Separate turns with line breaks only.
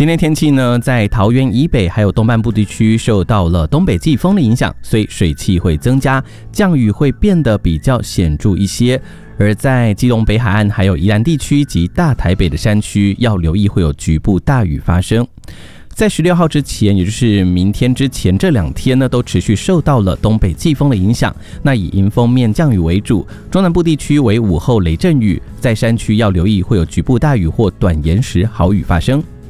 今天天气呢，在桃园以北还有东半部地区受到了东北季风的影响，所以水汽会增加，降雨会变得比较显著一些。而在基隆北海岸还有宜兰地区及大台北的山区，要留意会有局部大雨发生。在16号之前，也就是明天之前这2天呢，都持续受到了东北季风的影响。那以迎风面降雨为主，中南部地区为午后雷阵雨，在山区要留意会有局部大雨或短延时豪雨发生。